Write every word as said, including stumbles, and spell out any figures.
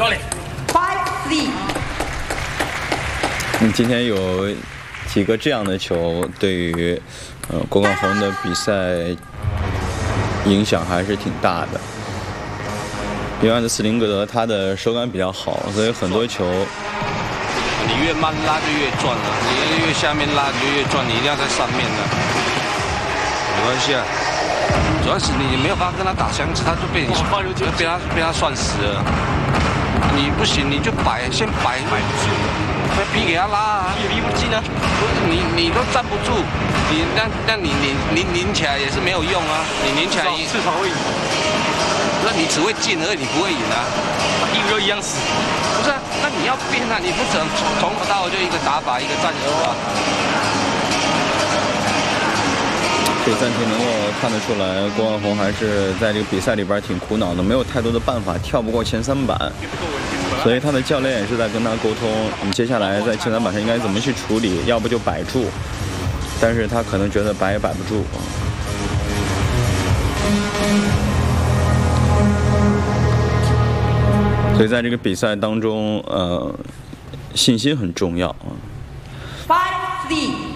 Five three。 嗯，今天有几个这样的球，对于呃郭冠宏的比赛影响还是挺大的。另外的斯林格德他的手感比较好，所以很多球你越慢拉就越转了，你越下面拉就越转，你一定要在上面的。没关系啊，主要是你没有办法跟他打相持，他就被你被他被他算死了。你不行，你就摆，先摆，再逼给他拉啊，逼不进啊。不是你你都站不住，你那那你拧拧拧起来也是没有用啊，你拧起来至少会赢。 那你只会进而已，你不会赢啊， 赢就一样死。 不是啊，那你要变啊，你不可能从头到尾就一个打法一个战术啊。 这暂停能够看得出来，郭冠宏还是在这个比赛里边挺苦恼的，没有太多的办法，跳不过前三板，所以他的教练也是在跟他沟通，你接下来在前三板上应该怎么去处理，要不就摆住，但是他可能觉得摆也摆不住。所以在这个比赛当中，呃，信心很重要啊。 Five three。